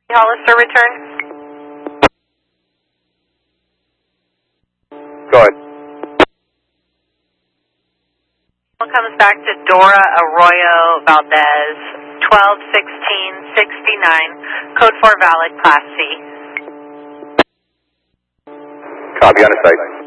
Hollister return. Go ahead. Comes back to Dora Arroyo Valdez, 121669, code 4 valid, Class C. Copy on the site.